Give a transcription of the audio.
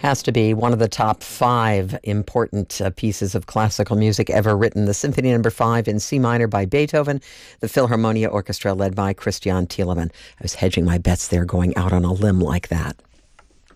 Has to be one of the top five important pieces of classical music ever written. The Symphony Number 5 in C minor by Beethoven, the Philharmonia Orchestra led by Christian Thielemann. I was hedging my bets there, going out on a limb like that.